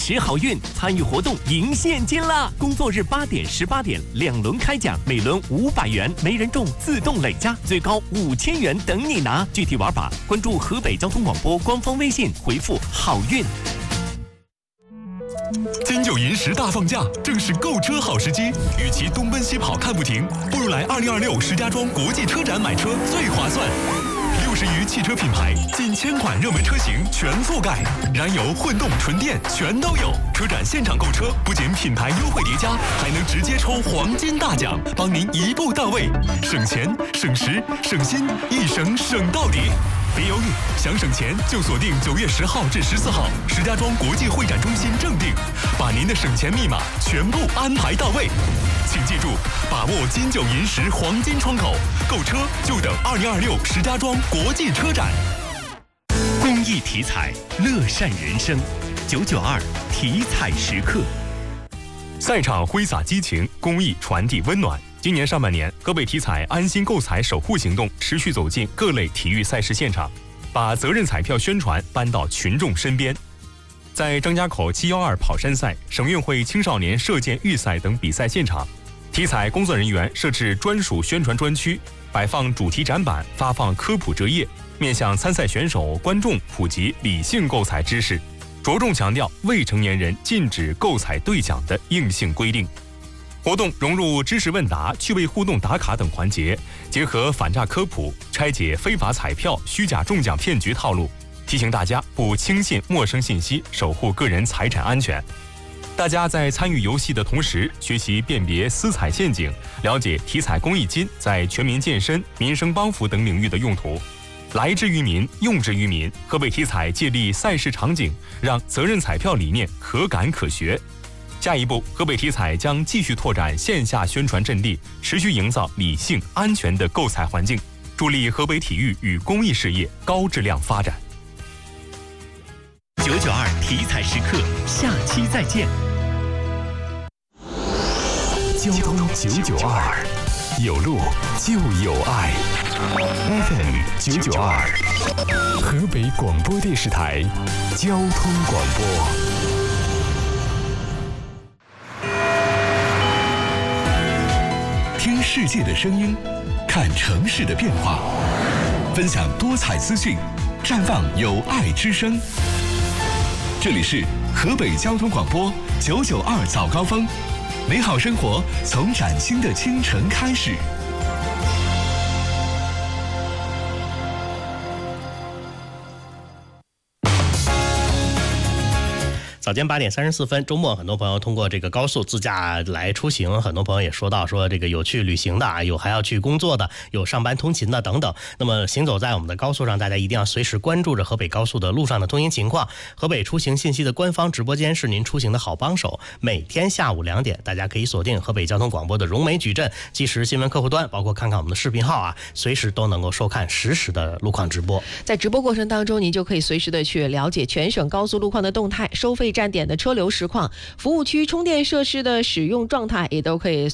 持好运，参与活动赢现金啦！工作日8点、18点2轮开奖，每轮500元，没人中自动累加，最高5000元等你拿。具体玩法，关注河北交通广播官方微信，回复好运。 金九银十大放假，正是购车好时机。与其东奔西跑看不停，不如来2026石家庄国际车展买车最划算。60余汽车品牌，近1000款热门车型全覆盖，燃油、混动、纯电全都有。车展现场购车，不仅品牌优惠叠加，还能直接抽黄金大奖，帮您一步到位，省钱、省时、省心，一省省到底。别犹豫，想省钱就锁定9月10号至14号，石家庄国际会展中心正定，把您的省钱密码全部安排到位。请记住，把握金九银十黄金窗口，购车就等2026石家庄国际车展。 公益体彩，乐善人生。992体彩时刻。 赛场挥洒激情，公益传递温暖。今年上半年，河北体彩安心购彩守护行动持续走进各类体育赛事现场，把责任彩票宣传搬到群众身边。在张家口712跑山赛、省运会青少年射箭预赛等比赛现场，体彩工作人员设置专属宣传专区，摆放主题展板，发放科普折页，面向参赛选手、观众普及理性购彩知识，着重强调未成年人禁止购彩兑奖的硬性规定。活动融入知识问答、趣味互动打卡等环节，结合反诈科普，拆解非法彩票、虚假中奖骗局套路，提醒大家不轻信陌生信息，守护个人财产安全。大家在参与游戏的同时，学习辨别私彩陷阱，了解体彩公益金在全民健身、民生帮扶等领域的用途。来之于民，用之于民。河北体彩借力赛事场景，让责任彩票理念可感可学。下一步，河北体彩将继续拓展线下宣传阵地，持续营造理性、安全的购彩环境，助力河北体育与公益事业高质量发展。 992体彩时刻，下期再见。 交通992，有路就有爱。FM 992，河北广播电视台交通广播。听世界的声音，看城市的变化，分享多彩资讯，绽放有爱之声。这里是河北交通广播992早高峰，美好生活从崭新的清晨开始。 早间8点34分，周末很多朋友通过这个高速自驾来出行，很多朋友也说到说这个有去旅行的，有还要去工作的，有上班通勤的等等。那么行走在我们的高速上，大家一定要随时关注着河北高速的路上的通行情况。河北出行信息的官方直播间是您出行的好帮手，每天下午2点，大家可以锁定河北交通广播的融媒矩阵即时新闻客户端，包括看看我们的视频号啊，随时都能够收看实时的路况直播。 在直播过程当中，您就可以随时的去了解全省高速路况的动态、收费站点的车流实况、服务区充电设施的使用状态，也都可以